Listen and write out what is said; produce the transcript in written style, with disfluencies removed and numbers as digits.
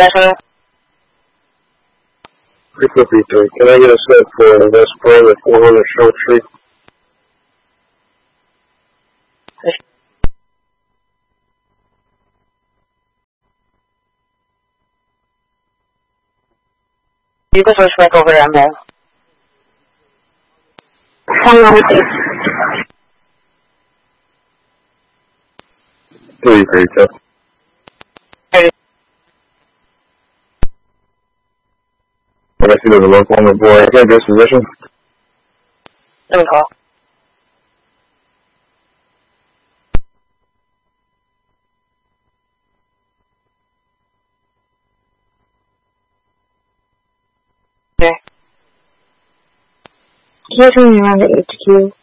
National. 353. Can I get a set for West Spring at 400 Short Street? You can switch back over there, man. 332. I see there's a local on the board. Can I get this position? Let me call. Okay. Can you tell me around the HQ?